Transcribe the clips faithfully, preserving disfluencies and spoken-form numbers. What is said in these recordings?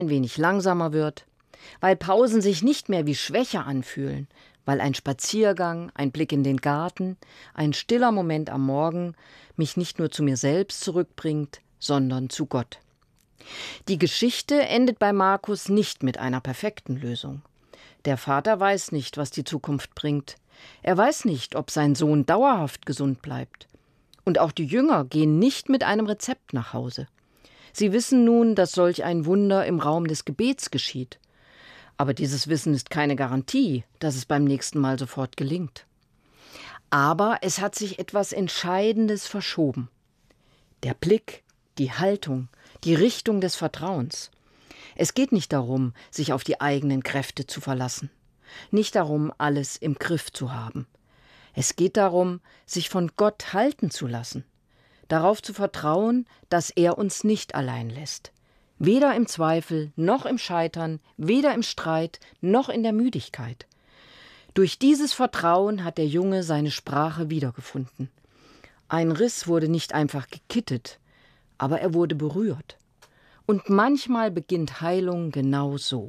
ein wenig langsamer wird, weil Pausen sich nicht mehr wie Schwäche anfühlen, weil ein Spaziergang, ein Blick in den Garten, ein stiller Moment am Morgen mich nicht nur zu mir selbst zurückbringt, sondern zu Gott. Die Geschichte endet bei Markus nicht mit einer perfekten Lösung. Der Vater weiß nicht, was die Zukunft bringt. Er weiß nicht, ob sein Sohn dauerhaft gesund bleibt. Und auch die Jünger gehen nicht mit einem Rezept nach Hause. Sie wissen nun, dass solch ein Wunder im Raum des Gebets geschieht. Aber dieses Wissen ist keine Garantie, dass es beim nächsten Mal sofort gelingt. Aber es hat sich etwas Entscheidendes verschoben. Der Blick, die Haltung, die Richtung des Vertrauens. Es geht nicht darum, sich auf die eigenen Kräfte zu verlassen. Nicht darum, alles im Griff zu haben. Es geht darum, sich von Gott halten zu lassen. Darauf zu vertrauen, dass er uns nicht allein lässt. Weder im Zweifel, noch im Scheitern, weder im Streit, noch in der Müdigkeit. Durch dieses Vertrauen hat der Junge seine Sprache wiedergefunden. Ein Riss wurde nicht einfach gekittet, aber er wurde berührt. Und manchmal beginnt Heilung genau so.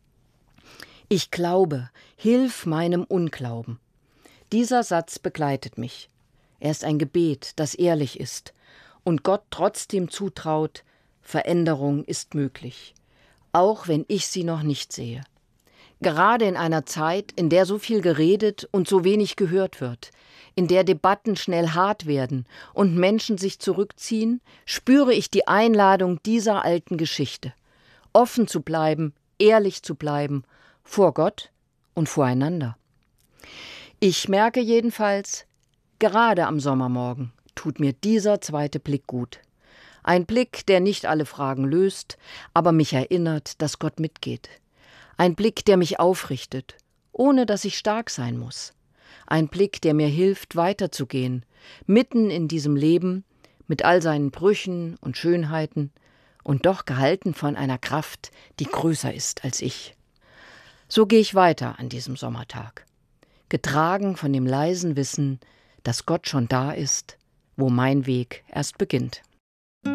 Ich glaube, hilf meinem Unglauben. Dieser Satz begleitet mich. Er ist ein Gebet, das ehrlich ist und Gott trotzdem zutraut, Veränderung ist möglich, auch wenn ich sie noch nicht sehe. Gerade in einer Zeit, in der so viel geredet und so wenig gehört wird, in der Debatten schnell hart werden und Menschen sich zurückziehen, spüre ich die Einladung dieser alten Geschichte, offen zu bleiben, ehrlich zu bleiben, vor Gott und voreinander. Ich merke jedenfalls, gerade am Sommermorgen tut mir dieser zweite Blick gut. Ein Blick, der nicht alle Fragen löst, aber mich erinnert, dass Gott mitgeht. Ein Blick, der mich aufrichtet, ohne dass ich stark sein muss. Ein Blick, der mir hilft, weiterzugehen, mitten in diesem Leben, mit all seinen Brüchen und Schönheiten und doch gehalten von einer Kraft, die größer ist als ich. So gehe ich weiter an diesem Sommertag, getragen von dem leisen Wissen, dass Gott schon da ist, wo mein Weg erst beginnt.